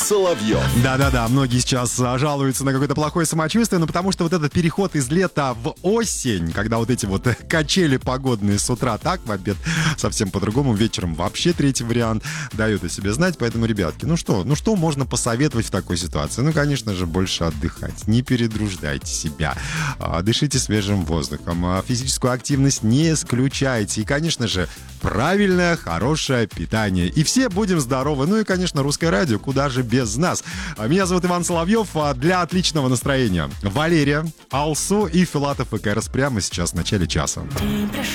Соловьев. Да-да-да, многие сейчас жалуются на какое-то плохое самочувствие, но потому что вот этот переход из лета в осень, когда вот эти вот качели погодные с утра так, в обед совсем по-другому, вечером вообще третий вариант дает о себе знать. Поэтому, ребятки, ну что можно посоветовать в такой ситуации? Ну, конечно же, больше отдыхать, не перетруждайте себя, дышите свежим воздухом, физическую активность не исключайте и, конечно же, правильное, хорошее питание. И все будем здоровы. Ну и, конечно, русское радио, куда же без нас. Меня зовут Иван Соловьев. Для отличного настроения Валерия, Алсу и Филатов и Кэрос прямо сейчас в начале часа.